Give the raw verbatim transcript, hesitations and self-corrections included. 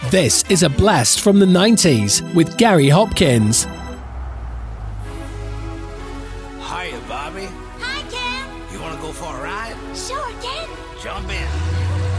This is a blast from the nineties with Gary Hopkins. Hiya, Bobby. Hi, Ken. You want to go for a ride? Sure, Ken. Jump in.